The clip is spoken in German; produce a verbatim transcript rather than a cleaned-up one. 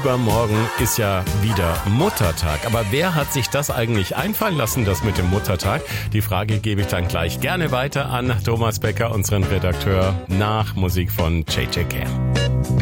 übermorgen ist ja wieder Muttertag. Aber wer hat sich das eigentlich einfallen lassen, das mit dem Muttertag? Die Frage gebe ich dann gleich gerne weiter an Thomas Becker, unseren Redakteur, nach Musik von J J Cam.